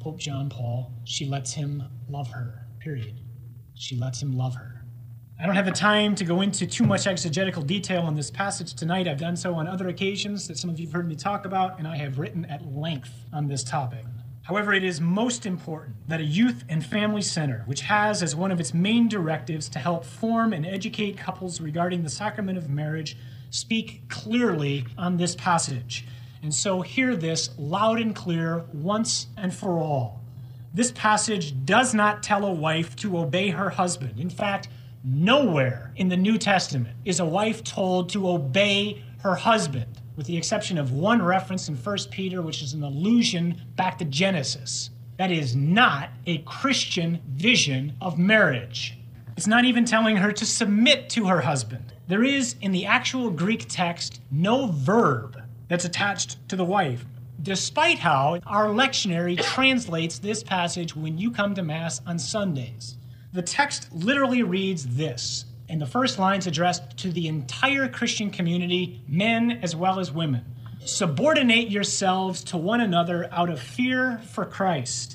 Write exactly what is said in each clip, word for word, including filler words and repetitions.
Pope John Paul, she lets him love her, period. She lets him love her. I don't have the time to go into too much exegetical detail on this passage tonight. I've done so on other occasions that some of you have heard me talk about, and I have written at length on this topic. However, it is most important that a youth and family center, which has as one of its main directives to help form and educate couples regarding the sacrament of marriage, speak clearly on this passage. And so hear this loud and clear once and for all. This passage does not tell a wife to obey her husband. In fact, nowhere in the New Testament is a wife told to obey her husband, with the exception of one reference in First Peter, which is an allusion back to Genesis. That is not a Christian vision of marriage. It's not even telling her to submit to her husband. There is, in the actual Greek text, no verb that's attached to the wife, despite how our lectionary translates this passage when you come to Mass on Sundays. The text literally reads this, and the first line's addressed to the entire Christian community, men as well as women. Subordinate yourselves to one another out of fear for Christ.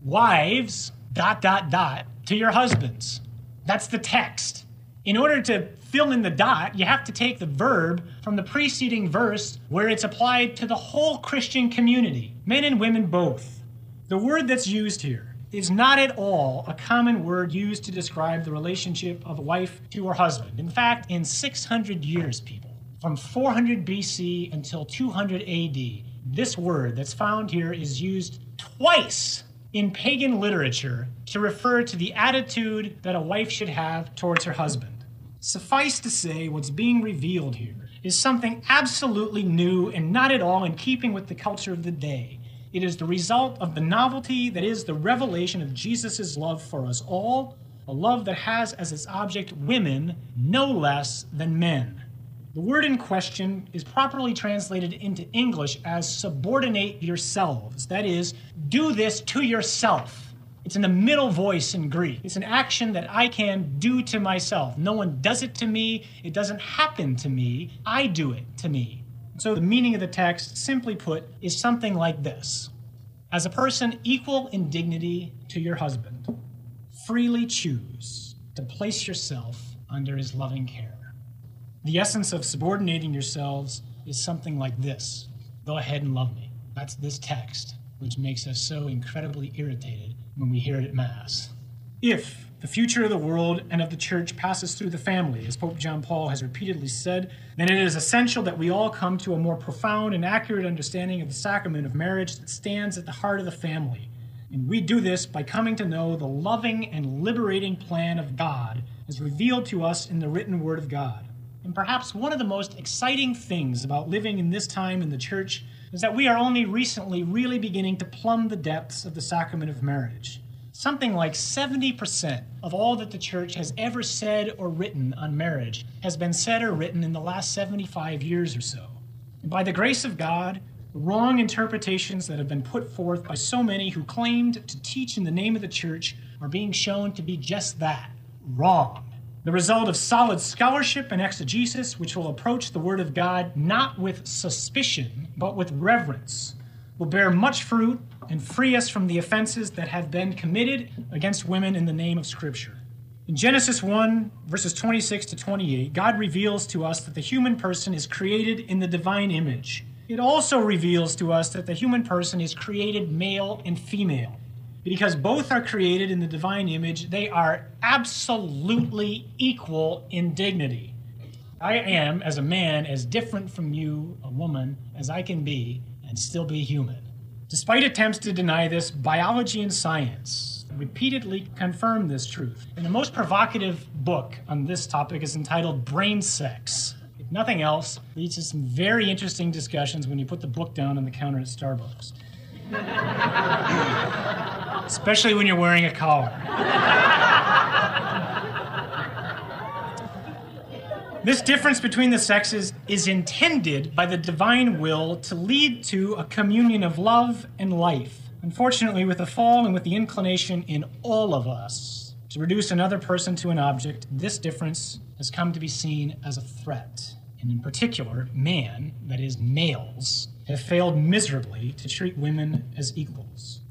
Wives, dot, dot, dot, to your husbands. That's the text. In order to fill in the dot, you have to take the verb from the preceding verse where it's applied to the whole Christian community, men and women both. The word that's used here is not at all a common word used to describe the relationship of a wife to her husband. In fact, in six hundred years, people, from four hundred B C until two hundred A D, this word that's found here is used twice in pagan literature to refer to the attitude that a wife should have towards her husband. Suffice to say, what's being revealed here is something absolutely new and not at all in keeping with the culture of the day. It is the result of the novelty that is the revelation of Jesus' love for us all, a love that has as its object women no less than men. The word in question is properly translated into English as subordinate yourselves. That is, do this to yourself. It's in the middle voice in Greek. It's an action that I can do to myself. No one does it to me. It doesn't happen to me. I do it to me. So the meaning of the text, simply put, is something like this. As a person equal in dignity to your husband, freely choose to place yourself under his loving care. The essence of subordinating yourselves is something like this. Go ahead and love me. That's this text, which makes us so incredibly irritated when we hear it at Mass. If the future of the world and of the church passes through the family, as Pope John Paul has repeatedly said, then it is essential that we all come to a more profound and accurate understanding of the sacrament of marriage that stands at the heart of the family. And we do this by coming to know the loving and liberating plan of God as revealed to us in the written Word of God. And perhaps one of the most exciting things about living in this time in the church is that we are only recently really beginning to plumb the depths of the sacrament of marriage. Something like seventy percent of all that the church has ever said or written on marriage has been said or written in the last seventy-five years or so. And by the grace of God, the wrong interpretations that have been put forth by so many who claimed to teach in the name of the church are being shown to be just that, wrong. The result of solid scholarship and exegesis, which will approach the Word of God not with suspicion, but with reverence, will bear much fruit and free us from the offenses that have been committed against women in the name of Scripture. In Genesis one, verses twenty-six to twenty-eight, God reveals to us that the human person is created in the divine image. It also reveals to us that the human person is created male and female. Because both are created in the divine image, they are absolutely equal in dignity. I am, as a man, as different from you, a woman, as I can be, and still be human. Despite attempts to deny this, biology and science repeatedly confirm this truth. And the most provocative book on this topic is entitled Brain Sex. If nothing else, leads to some very interesting discussions when you put the book down on the counter at Starbucks. Especially when you're wearing a collar. This difference between the sexes is intended by the divine will to lead to a communion of love and life. Unfortunately, with the fall and with the inclination in all of us to reduce another person to an object, this difference has come to be seen as a threat. And in particular, man, that is males, have failed miserably to treat women as equals.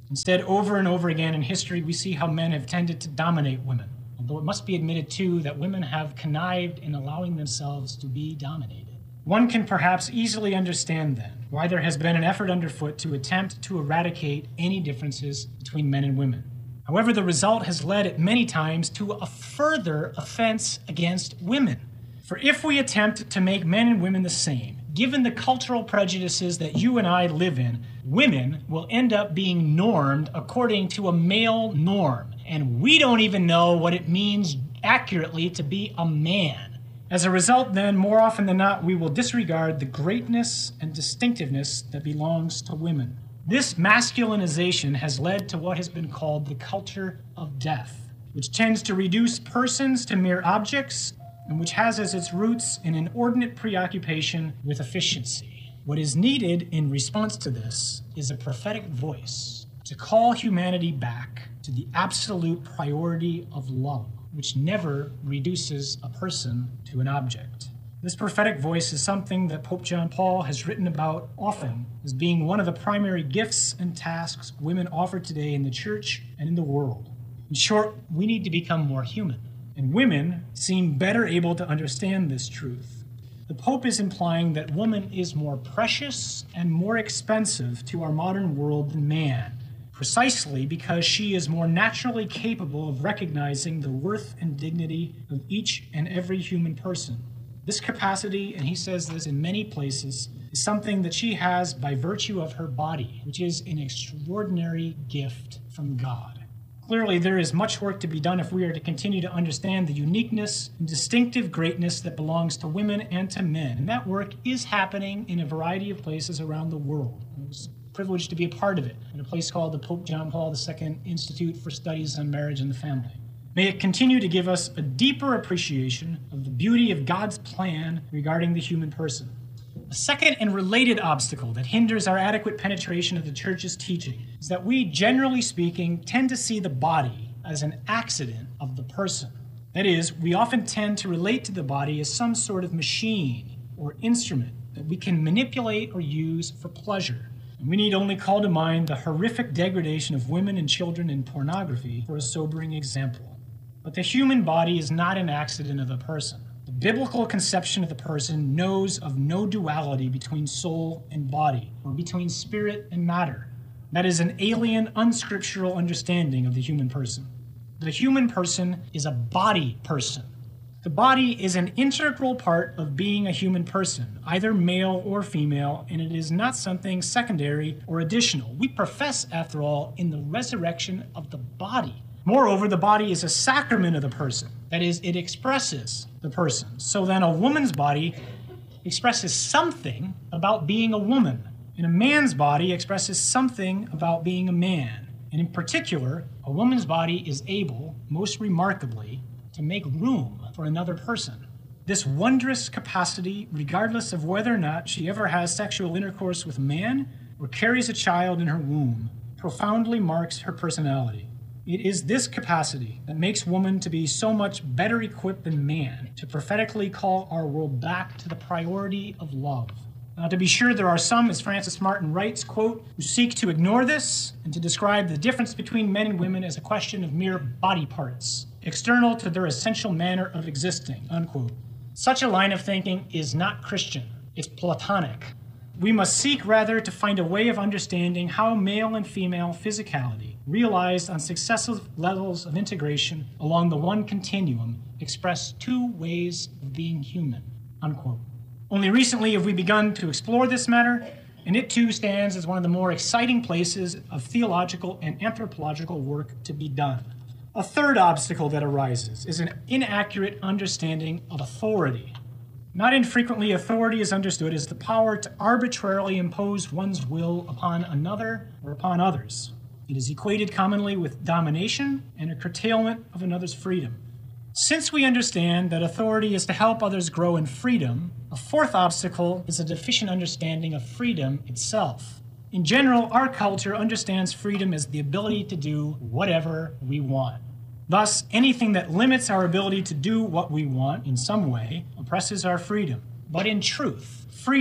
Instead, over and over again in history, we see how men have tended to dominate women. Although it must be admitted, too, that women have connived in allowing themselves to be dominated. One can perhaps easily understand, then, why there has been an effort underfoot to attempt to eradicate any differences between men and women. However, the result has led at many times to a further offense against women. For if we attempt to make men and women the same, given the cultural prejudices that you and I live in, women will end up being normed according to a male norm. And we don't even know what it means accurately to be a man. As a result, then, more often than not, we will disregard the greatness and distinctiveness that belongs to women. This masculinization has led to what has been called the culture of death, which tends to reduce persons to mere objects and which has as its roots an inordinate preoccupation with efficiency. What is needed in response to this is a prophetic voice to call humanity back to the absolute priority of love, which never reduces a person to an object. This prophetic voice is something that Pope John Paul has written about often as being one of the primary gifts and tasks women offer today in the church and in the world. In short, we need to become more human, and women seem better able to understand this truth. The Pope is implying that woman is more precious and more expensive to our modern world than man, precisely because she is more naturally capable of recognizing the worth and dignity of each and every human person. This capacity, and he says this in many places, is something that she has by virtue of her body, which is an extraordinary gift from God. Clearly, there is much work to be done if we are to continue to understand the uniqueness and distinctive greatness that belongs to women and to men. And that work is happening in a variety of places around the world. I was privileged to be a part of it in a place called the Pope John Paul the Second Institute for Studies on Marriage and the Family. May it continue to give us a deeper appreciation of the beauty of God's plan regarding the human person. A second and related obstacle that hinders our adequate penetration of the Church's teaching is that we, generally speaking, tend to see the body as an accident of the person. That is, we often tend to relate to the body as some sort of machine or instrument that we can manipulate or use for pleasure. And we need only call to mind the horrific degradation of women and children in pornography for a sobering example. But the human body is not an accident of the person. The biblical conception of the person knows of no duality between soul and body, or between spirit and matter. That is an alien, unscriptural understanding of the human person. The human person is a body person. The body is an integral part of being a human person, either male or female, and it is not something secondary or additional. We profess, after all, in the resurrection of the body. Moreover, the body is a sacrament of the person. That is, it expresses the person. So then a woman's body expresses something about being a woman, and a man's body expresses something about being a man. And in particular, a woman's body is able, most remarkably, to make room for another person. This wondrous capacity, regardless of whether or not she ever has sexual intercourse with a man or carries a child in her womb, profoundly marks her personality. It is this capacity that makes woman to be so much better equipped than man to prophetically call our world back to the priority of love. Now, to be sure, there are some, as Francis Martin writes, quote, who seek to ignore this and to describe the difference between men and women as a question of mere body parts, external to their essential manner of existing, unquote. Such a line of thinking is not Christian. It's Platonic. We must seek, rather, to find a way of understanding how male and female physicality, realized on successive levels of integration along the one continuum, express two ways of being human, unquote. Only recently have we begun to explore this matter, and it too stands as one of the more exciting places of theological and anthropological work to be done. A third obstacle that arises is an inaccurate understanding of authority. Not infrequently, authority is understood as the power to arbitrarily impose one's will upon another or upon others. It is equated commonly with domination and a curtailment of another's freedom. Since we understand that authority is to help others grow in freedom, a fourth obstacle is a deficient understanding of freedom itself. In general, our culture understands freedom as the ability to do whatever we want. Thus, anything that limits our ability to do what we want in some way oppresses our freedom. But in truth, freedom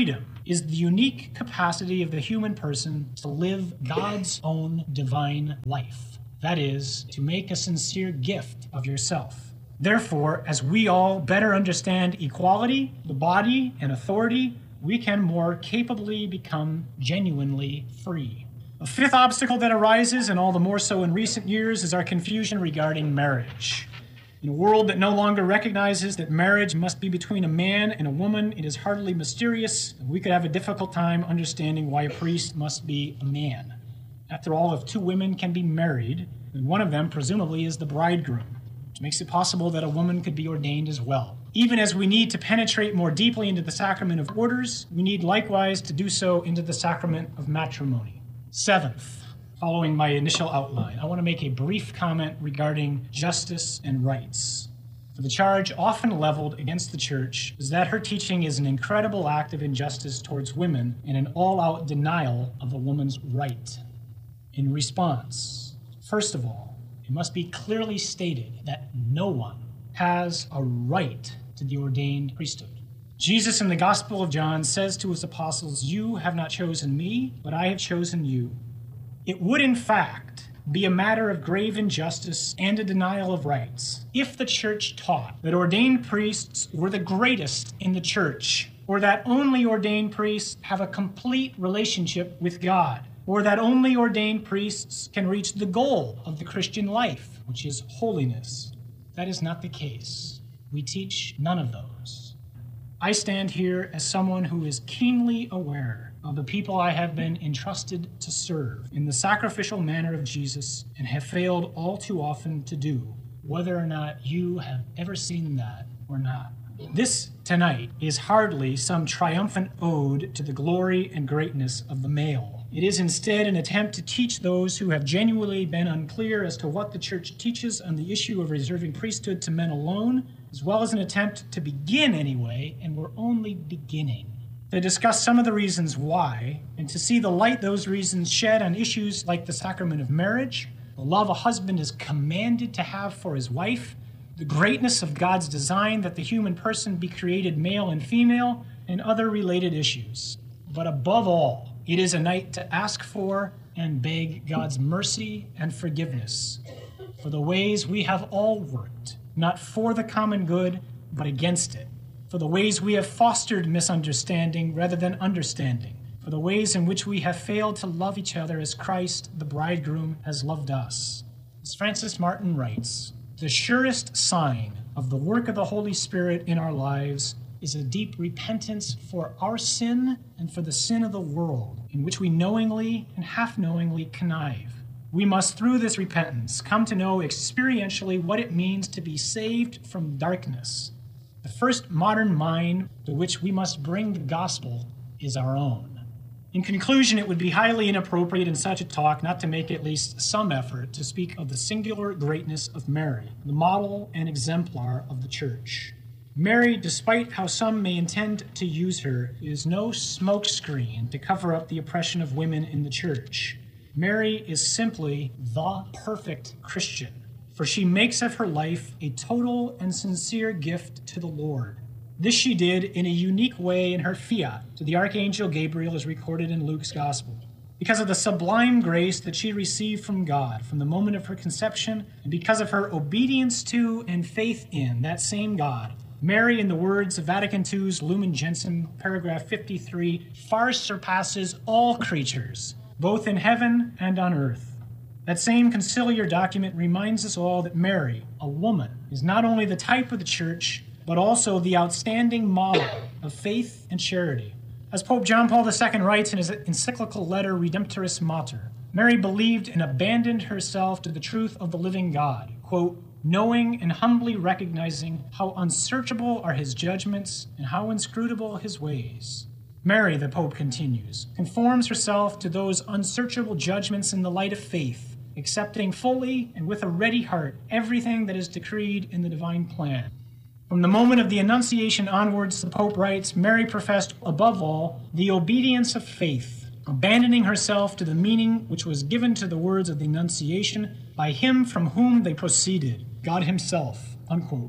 is the unique capacity of the human person to live God's own divine life. That is, to make a sincere gift of yourself. Therefore, as we all better understand equality, the body, and authority, we can more capably become genuinely free. A fifth obstacle that arises, and all the more so in recent years, is our confusion regarding marriage. In a world that no longer recognizes that marriage must be between a man and a woman, it is hardly mysterious, and we could have a difficult time understanding why a priest must be a man. After all, if two women can be married, then one of them presumably is the bridegroom, which makes it possible that a woman could be ordained as well. Even as we need to penetrate more deeply into the sacrament of orders, we need likewise to do so into the sacrament of matrimony. Seventh, following my initial outline, I want to make a brief comment regarding justice and rights. For the charge often leveled against the Church is that her teaching is an incredible act of injustice towards women and an all-out denial of a woman's right. In response, first of all, it must be clearly stated that no one has a right to the ordained priesthood. Jesus in the Gospel of John says to his apostles, "You have not chosen me, but I have chosen you." It would, in fact, be a matter of grave injustice and a denial of rights if the Church taught that ordained priests were the greatest in the Church, or that only ordained priests have a complete relationship with God, or that only ordained priests can reach the goal of the Christian life, which is holiness. That is not the case. We teach none of those. I stand here as someone who is keenly aware of the people I have been entrusted to serve in the sacrificial manner of Jesus and have failed all too often to do, whether or not you have ever seen that or not. This tonight is hardly some triumphant ode to the glory and greatness of the male. It is instead an attempt to teach those who have genuinely been unclear as to what the Church teaches on the issue of reserving priesthood to men alone, as well as an attempt to begin anyway, and we're only beginning, to discuss some of the reasons why, and to see the light those reasons shed on issues like the sacrament of marriage, the love a husband is commanded to have for his wife, the greatness of God's design that the human person be created male and female, and other related issues. But above all, it is a night to ask for and beg God's mercy and forgiveness for the ways we have all worked, not for the common good, but against it, for the ways we have fostered misunderstanding rather than understanding, for the ways in which we have failed to love each other as Christ, the bridegroom, has loved us. As Francis Martin writes, "The surest sign of the work of the Holy Spirit in our lives is a deep repentance for our sin and for the sin of the world, in which we knowingly and half-knowingly connive. We must, through this repentance, come to know experientially what it means to be saved from darkness. The first modern mind to which we must bring the gospel is our own." In conclusion, it would be highly inappropriate in such a talk not to make at least some effort to speak of the singular greatness of Mary, the model and exemplar of the Church. Mary, despite how some may intend to use her, is no smokescreen to cover up the oppression of women in the Church. Mary is simply the perfect Christian, for she makes of her life a total and sincere gift to the Lord. This she did in a unique way in her fiat to the Archangel Gabriel, as recorded in Luke's Gospel. Because of the sublime grace that she received from God from the moment of her conception, and because of her obedience to and faith in that same God, Mary, in the words of Vatican two's Lumen Gentium, paragraph fifty-three, far surpasses all creatures, both in heaven and on earth. That same conciliar document reminds us all that Mary, a woman, is not only the type of the Church, but also the outstanding model of faith and charity. As Pope John Paul the Second writes in his encyclical letter Redemptoris Mater, Mary believed and abandoned herself to the truth of the living God, quote, knowing and humbly recognizing how unsearchable are his judgments and how inscrutable his ways. Mary, the Pope continues, conforms herself to those unsearchable judgments in the light of faith, accepting fully and with a ready heart everything that is decreed in the divine plan. From the moment of the Annunciation onwards, the Pope writes, Mary professed, above all, the obedience of faith, abandoning herself to the meaning which was given to the words of the Annunciation by him from whom they proceeded, God himself, unquote.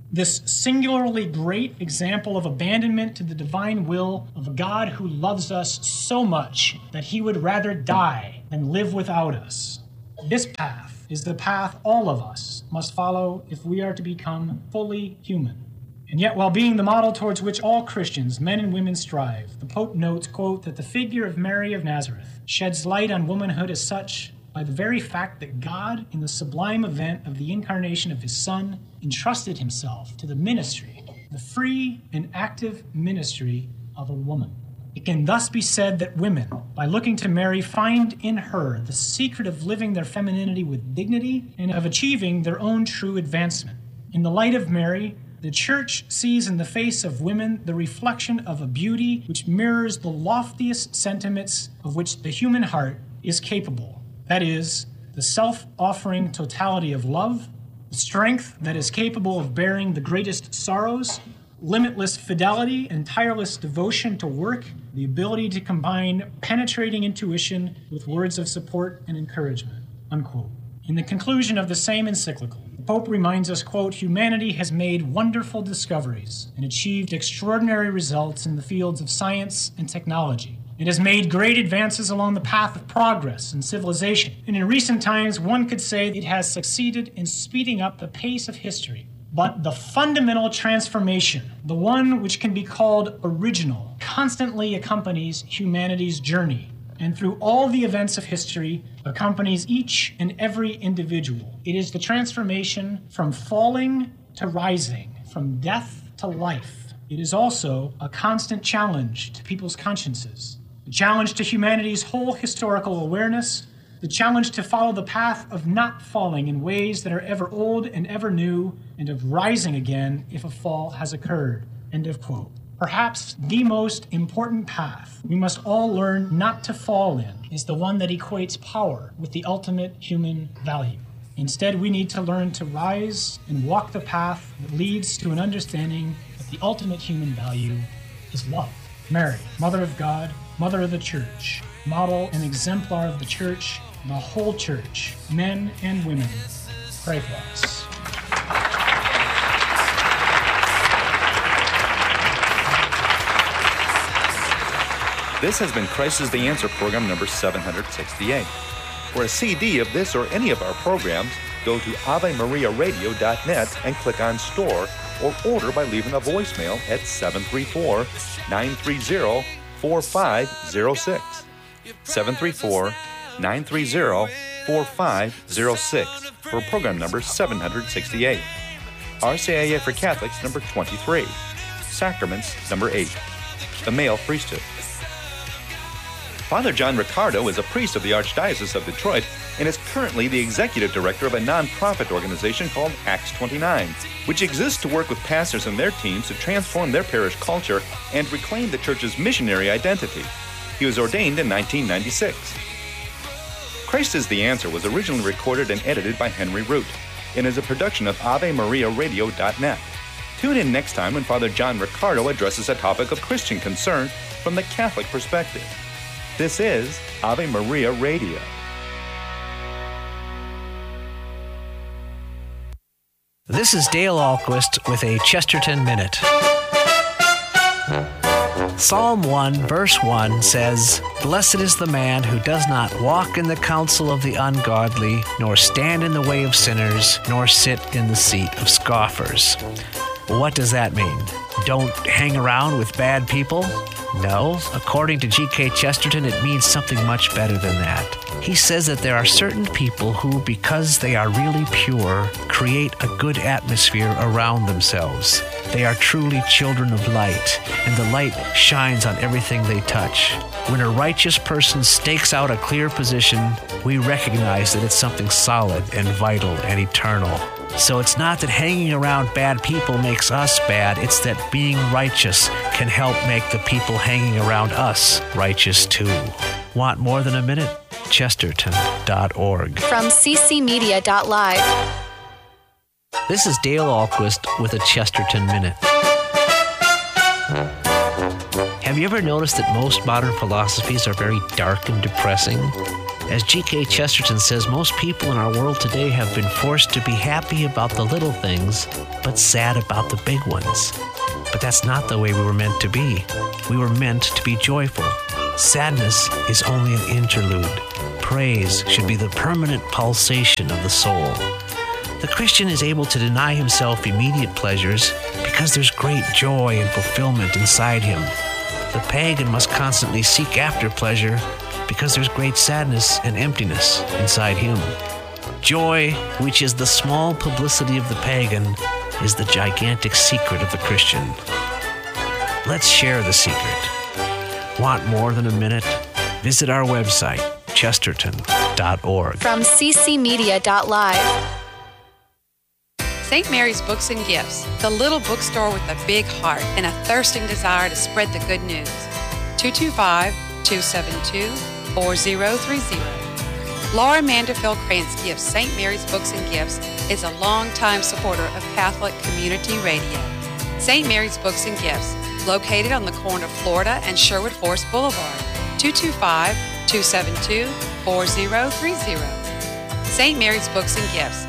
This singularly great example of abandonment to the divine will of a God who loves us so much that he would rather die than live without us. This path is the path all of us must follow if we are to become fully human. And yet, while being the model towards which all Christians, men and women, strive, the Pope notes, quote, that the figure of Mary of Nazareth sheds light on womanhood as such by the very fact that God, in the sublime event of the incarnation of his Son, entrusted himself to the ministry, the free and active ministry of a woman. It can thus be said that women, by looking to Mary, find in her the secret of living their femininity with dignity and of achieving their own true advancement. In the light of Mary, the Church sees in the face of women the reflection of a beauty which mirrors the loftiest sentiments of which the human heart is capable. That is, the self-offering totality of love, the strength that is capable of bearing the greatest sorrows, limitless fidelity and tireless devotion to work, the ability to combine penetrating intuition with words of support and encouragement, unquote. In the conclusion of the same encyclical, the Pope reminds us, quote, humanity has made wonderful discoveries and achieved extraordinary results in the fields of science and technology. It has made great advances along the path of progress and civilization. And in recent times, one could say it has succeeded in speeding up the pace of history. But the fundamental transformation, the one which can be called original, constantly accompanies humanity's journey, and through all the events of history accompanies each and every individual. It is the transformation from falling to rising, from death to life. It is also a constant challenge to people's consciences, a challenge to humanity's whole historical awareness, the challenge to follow the path of not falling in ways that are ever old and ever new, and of rising again if a fall has occurred. End of quote. Perhaps the most important path we must all learn not to fall in is the one that equates power with the ultimate human value. Instead, we need to learn to rise and walk the path that leads to an understanding that the ultimate human value is love. Mary, Mother of God, Mother of the Church, model and exemplar of the Church, the whole Church, men and women, pray for us. This has been Christ is the Answer program number seven hundred sixty-eight. For a C D of this or any of our programs, go to ave maria radio dot net and click on Store, or order by leaving a voicemail at seven three four, nine three zero, four five zero six. seven three four, nine three zero, four five zero six for program number seven hundred sixty-eight. R C I A for Catholics number twenty-three. Sacraments number eight. The Male Priesthood. Father John Riccardo is a priest of the Archdiocese of Detroit and is currently the executive director of a nonprofit organization called Acts twenty-nine, which exists to work with pastors and their teams to transform their parish culture and reclaim the church's missionary identity. He was ordained in nineteen ninety-six. Christ is the Answer was originally recorded and edited by Henry Root and is a production of ave maria radio dot net. Tune in next time when Father John Riccardo addresses a topic of Christian concern from the Catholic perspective. This is Ave Maria Radio. This is Dale Ahlquist with a Chesterton Minute. Psalm one, verse one says, "Blessed is the man who does not walk in the counsel of the ungodly, nor stand in the way of sinners, nor sit in the seat of scoffers." What does that mean? Don't hang around with bad people? No, according to G K Chesterton, it means something much better than that. He says that there are certain people who, because they are really pure, create a good atmosphere around themselves. They are truly children of light, and the light shines on everything they touch. When a righteous person stakes out a clear position, we recognize that it's something solid and vital and eternal. So it's not that hanging around bad people makes us bad, it's that being righteous can help make the people hanging around us righteous too. Want more than a minute? Chesterton dot org. From c c media dot live. This is Dale Ahlquist with a Chesterton Minute. Have you ever noticed that most modern philosophies are very dark and depressing? As G K Chesterton says, most people in our world today have been forced to be happy about the little things, but sad about the big ones. But that's not the way we were meant to be. We were meant to be joyful. Sadness is only an interlude. Praise should be the permanent pulsation of the soul. The Christian is able to deny himself immediate pleasures because there's great joy and fulfillment inside him. The pagan must constantly seek after pleasure because there's great sadness and emptiness inside him. Joy, which is the small publicity of the pagan, is the gigantic secret of the Christian. Let's share the secret. Want more than a minute? Visit our website, chesterton dot org. From c c media dot live. Saint Mary's Books and Gifts, the little bookstore with a big heart and a thirsting desire to spread the good news. two two five, two seven two, four zero three zero. Laura Manderfield Kransky of Saint Mary's Books and Gifts is a longtime supporter of Catholic Community Radio. Saint Mary's Books and Gifts, located on the corner of Florida and Sherwood Forest Boulevard, two two five, two seven two, four zero three zero. Saint Mary's Books and Gifts.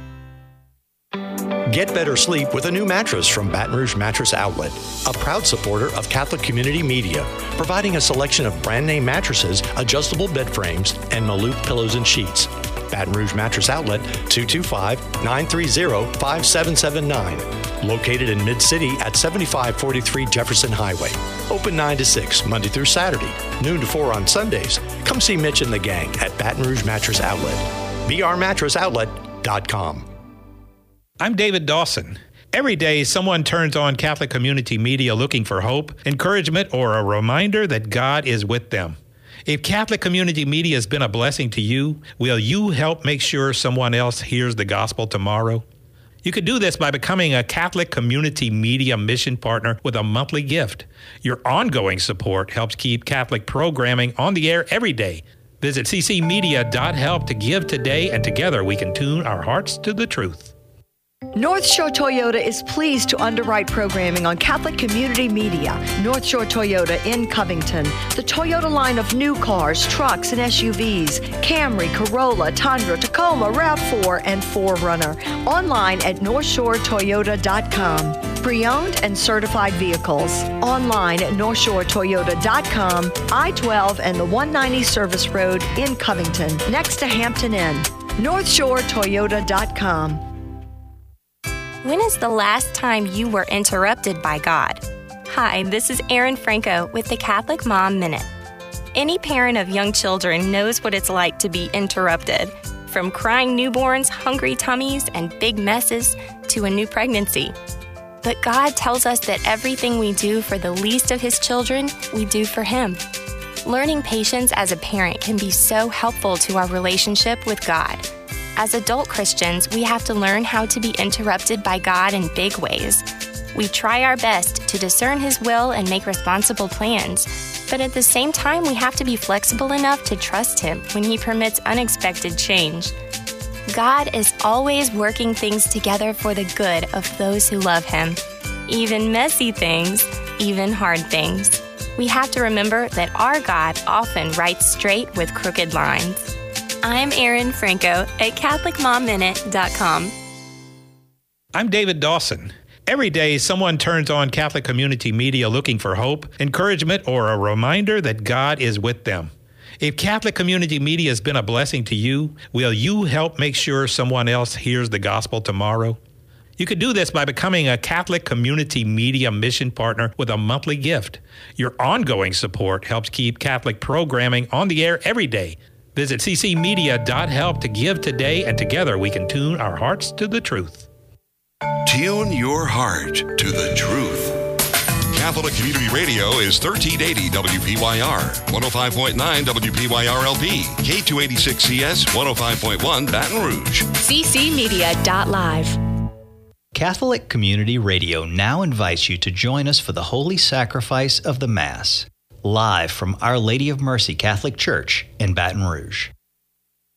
Get better sleep with a new mattress from Baton Rouge Mattress Outlet, a proud supporter of Catholic Community Media, providing a selection of brand name mattresses, adjustable bed frames, and Maluk pillows and sheets. Baton Rouge Mattress Outlet, two two five, nine three zero, five seven seven nine. Located in Mid-City at seventy-five forty-three Jefferson Highway. Open nine to six, Monday through Saturday, noon to four on Sundays. Come see Mitch and the gang at Baton Rouge Mattress Outlet. b r mattress outlet dot com. I'm David Dawson. Every day, someone turns on Catholic Community Media looking for hope, encouragement, or a reminder that God is with them. If Catholic Community Media has been a blessing to you, will you help make sure someone else hears the gospel tomorrow? You could do this by becoming a Catholic Community Media mission partner with a monthly gift. Your ongoing support helps keep Catholic programming on the air every day. Visit c c media dot help to give today, and together we can tune our hearts to the truth. North Shore Toyota is pleased to underwrite programming on Catholic Community Media. North Shore Toyota in Covington. The Toyota line of new cars, trucks, and S U Vs. Camry, Corolla, Tundra, Tacoma, RAV four, and four runner. Online at north shore toyota dot com. Pre-owned and certified vehicles. Online at north shore toyota dot com. I twelve and the one ninety Service Road in Covington, next to Hampton Inn. north shore toyota dot com. When is the last time you were interrupted by God? Hi, this is Erin Franco with the Catholic Mom Minute. Any parent of young children knows what it's like to be interrupted. From crying newborns, hungry tummies, and big messes to a new pregnancy. But God tells us that everything we do for the least of His children, we do for Him. Learning patience as a parent can be so helpful to our relationship with God. As adult Christians, we have to learn how to be interrupted by God in big ways. We try our best to discern His will and make responsible plans, but at the same time, we have to be flexible enough to trust Him when He permits unexpected change. God is always working things together for the good of those who love Him. Even messy things, even hard things. We have to remember that our God often writes straight with crooked lines. I'm Erin Franco at catholic mom minute dot com. I'm David Dawson. Every day, someone turns on Catholic Community Media looking for hope, encouragement, or a reminder that God is with them. If Catholic Community Media has been a blessing to you, will you help make sure someone else hears the gospel tomorrow? You could do this by becoming a Catholic Community Media mission partner with a monthly gift. Your ongoing support helps keep Catholic programming on the air every day. Visit c c media dot help to give today, and together we can tune our hearts to the truth. Tune your heart to the truth. Catholic Community Radio is thirteen eighty W P Y R, one oh five point nine W P Y R L P, K two eighty-six C S, one oh five point one Baton Rouge. c c media dot live. Catholic Community Radio now invites you to join us for the Holy Sacrifice of the Mass, live from Our Lady of Mercy Catholic Church in Baton Rouge.